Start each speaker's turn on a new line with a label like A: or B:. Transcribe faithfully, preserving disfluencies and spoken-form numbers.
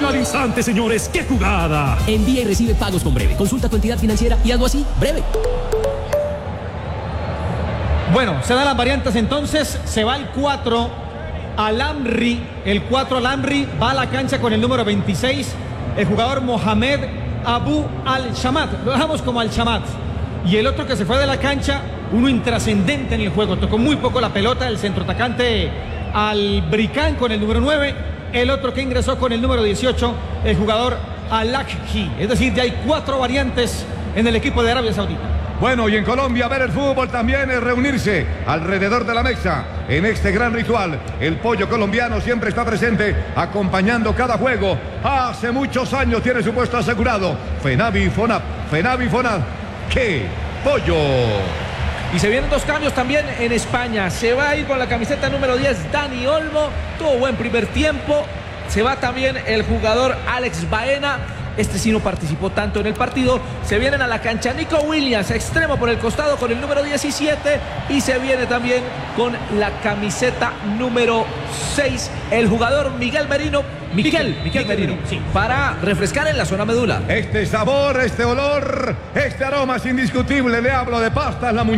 A: Esclavizante, señores. ¡Qué jugada!
B: Envía y recibe pagos con Breve. Consulta tu entidad financiera y hazlo así. Breve.
C: Bueno, se dan las variantes entonces. Se va el cuatro. Al-Amri. El cuatro Al-Amri va a la cancha con el número veintiséis. El jugador Mohamed Abu Al-Shamat. Lo dejamos como Al-Shamat. Y el otro que se fue de la cancha, uno intrascendente en el juego. Tocó muy poco la pelota, el centroatacante Al-Bricán con el número nueve. El otro que ingresó con el número dieciocho, el jugador Al-Akhi. Es decir, ya hay cuatro variantes en el equipo de Arabia Saudita.
D: Bueno, y en Colombia ver el fútbol también es reunirse alrededor de la mesa. En este gran ritual, el pollo colombiano siempre está presente, acompañando cada juego. Hace muchos años tiene su puesto asegurado. Fenavi Fonab, Fenavi Fonab. ¡Qué pollo!
E: Y se vienen dos cambios también en España. Se va a ir con la camiseta número diez Dani Olmo. Tuvo buen primer tiempo. Se va también el jugador Alex Baena. Este sí no participó tanto en el partido. Se vienen a la cancha Nico Williams, extremo por el costado con el número diecisiete. Y se viene también con la camiseta número seis, el jugador Miguel Merino. Miguel, Miguel, Miguel Merino, sí, para refrescar en la zona medular.
D: Este sabor, este olor, este aroma es indiscutible. Le hablo de pastas La Muñeca.